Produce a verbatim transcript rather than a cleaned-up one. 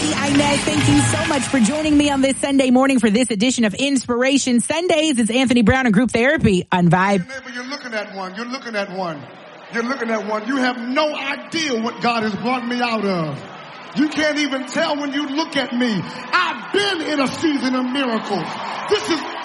Inez, thank you so much for joining me on this Sunday morning for this edition of Inspiration Sundays. It's Anthony Brown and Group Therapy on Vibe. Neighbor, you're looking at one. You're looking at one. You're looking at one. You have no idea what God has brought me out of. You can't even tell when you look at me. I've been in a season of miracles. This is